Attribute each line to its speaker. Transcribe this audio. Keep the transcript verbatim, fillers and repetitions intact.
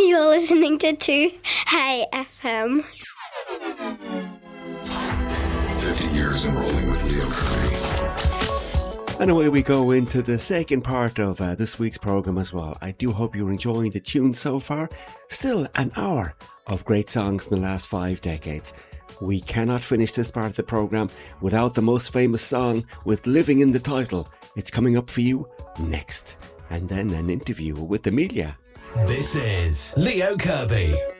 Speaker 1: You're listening to two Hey F M.
Speaker 2: fifty years in rolling with Leo Kirby.
Speaker 3: And away we go into the second part of uh, this week's programme as well. I do hope you're enjoying the tunes so far. Still an hour of great songs in the last five decades. We cannot finish this part of the programme without the most famous song with Living in the title. It's coming up for you next. And then an interview with Amelia.
Speaker 4: This is Leo Kirby.